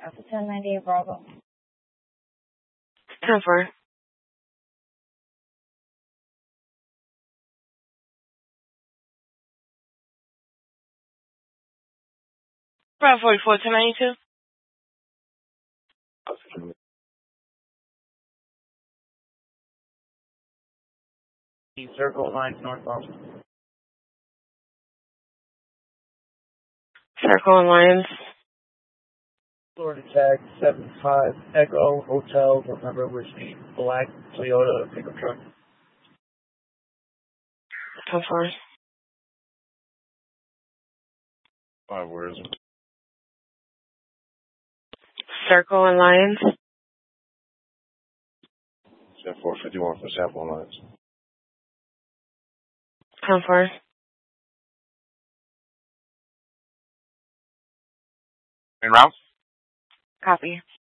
Alpha 1098 Bravo. 10-4. Bravo 44, 1092. Circle lines northbound. Circle and Lions. Florida tag 75 Echo Hotel, November Whiskey, black Toyota pickup truck. 10-4. 5, where is it? Circle and Lions. 451 for sample lines. 10-4. En route? Copy.